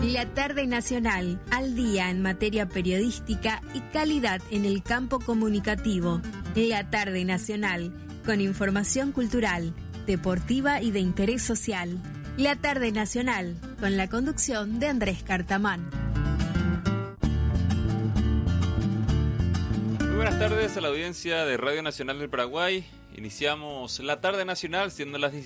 La tarde nacional, al día en materia periodística y calidad en el campo comunicativo. La tarde nacional, con información cultural, deportiva y de interés social. La tarde nacional, con la conducción de Andrés Cartamán. Muy buenas tardes a la audiencia de Radio Nacional del Paraguay. Iniciamos la tarde nacional siendo las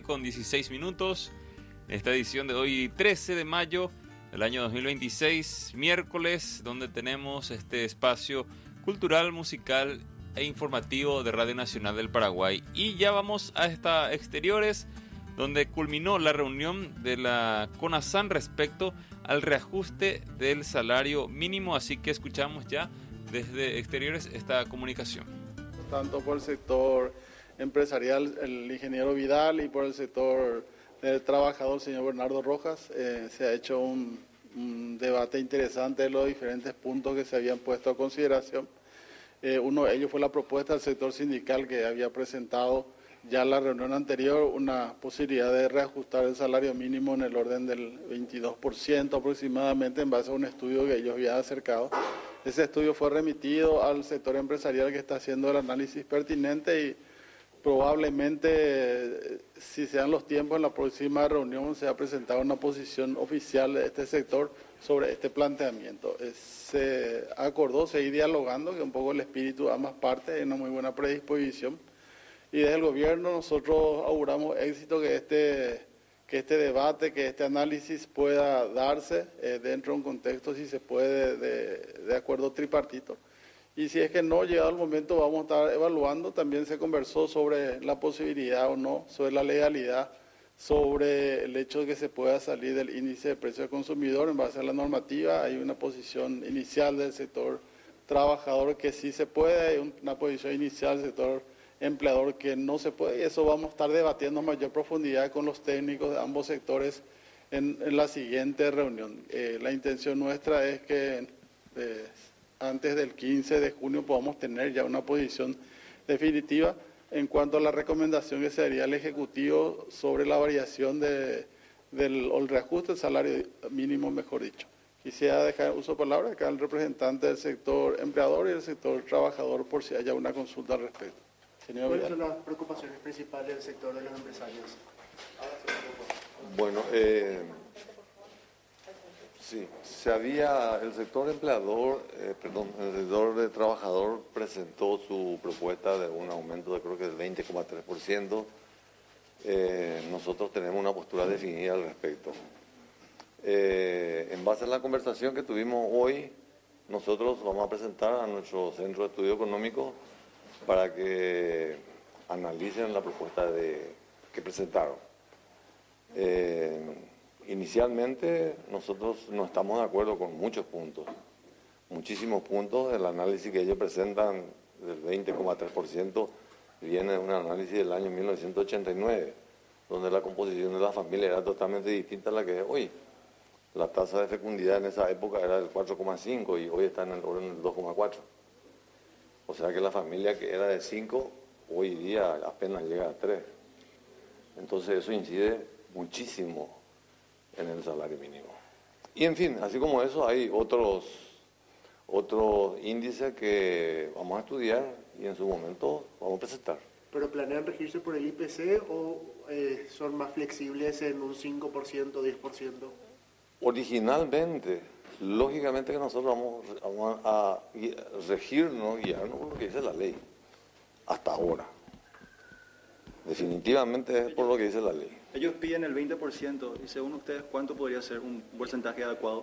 17:16. Esta edición de hoy 13 de mayo del año 2026, miércoles, donde tenemos este espacio cultural, musical e informativo de Radio Nacional del Paraguay. Y ya vamos a exteriores, donde culminó la reunión de la CONASAN respecto al reajuste del salario mínimo, así que escuchamos ya desde exteriores esta comunicación. Tanto por el sector empresarial, el ingeniero Vidal, y por el sector del trabajador, el señor Bernardo Rojas, se ha hecho un debate interesante de los diferentes puntos que se habían puesto a consideración. Uno de ellos fue la propuesta del sector sindical, que había presentado ya en la reunión anterior una posibilidad de reajustar el salario mínimo en el orden del 22% aproximadamente, en base a un estudio que ellos habían acercado. Ese estudio fue remitido al sector empresarial, que está haciendo el análisis pertinente, y probablemente, si se dan los tiempos, en la próxima reunión se ha presentado una posición oficial de este sector sobre este planteamiento. Se acordó seguir dialogando, que un poco el espíritu de ambas partes, hay una muy buena predisposición, y desde el gobierno nosotros auguramos éxito que este debate, que este análisis pueda darse dentro de un contexto, si se puede, de acuerdo tripartito. Y si es que no, llegado el momento, vamos a estar evaluando. También se conversó sobre la posibilidad o no, sobre la legalidad, sobre el hecho de que se pueda salir del índice de precio del consumidor en base a la normativa. Hay una posición inicial del sector trabajador que sí se puede, hay una posición inicial del sector empleador que no se puede, y eso vamos a estar debatiendo en mayor profundidad con los técnicos de ambos sectores en la siguiente reunión. La intención nuestra es que antes del 15 de junio podamos tener ya una posición definitiva en cuanto a la recomendación que se haría al Ejecutivo sobre la variación o el reajuste del salario mínimo, mejor dicho. Quisiera dejar uso de palabra acá al representante del sector empleador y del sector trabajador, por si haya una consulta al respecto. Señor ¿Cuáles Vidal. son las preocupaciones principales del sector de los empresarios? Bueno, sí, el sector empleador, el sector de trabajador presentó su propuesta de un aumento de creo que del 20,3%. Nosotros tenemos una postura definida al respecto. En base a la conversación que tuvimos hoy, nosotros vamos a presentar a nuestro Centro de Estudio Económico para que analicen la propuesta que presentaron. Inicialmente nosotros no estamos de acuerdo con muchos puntos, muchísimos puntos. El análisis que ellos presentan del 20,3% viene de un análisis del año 1989, donde la composición de la familia era totalmente distinta a la que es hoy. La tasa de fecundidad en esa época era del 4,5 y hoy está en el orden del 2,4. O sea que la familia que era de 5, hoy día apenas llega a 3. Entonces eso incide muchísimo en el salario mínimo. Y en fin, así como eso, hay otros índices que vamos a estudiar y en su momento vamos a presentar. ¿Pero planean regirse por el IPC o son más flexibles en un 5%, 10%? Originalmente, lógicamente que nosotros vamos a regirnos, guiarnos por lo que dice la ley, hasta ahora. Definitivamente es por lo que dice la ley. Ellos piden el 20% y según ustedes, ¿cuánto podría ser un porcentaje adecuado?